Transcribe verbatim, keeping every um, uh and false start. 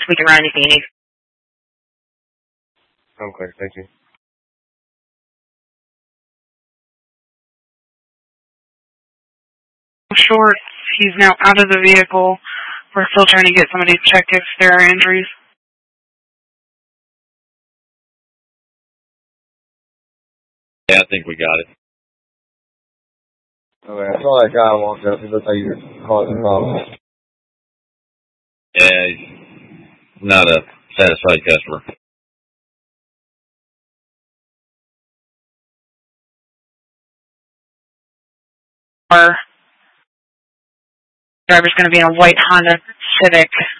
We can run anything you need. Okay, thank you. Short, he's now out of the vehicle. We're still trying to get somebody to check if there are injuries. Yeah, I think we got it. Okay, I saw that guy walk up. He looked like he was causing problems. Yeah, he's not a satisfied customer. Our driver's going to be in a white Honda Civic.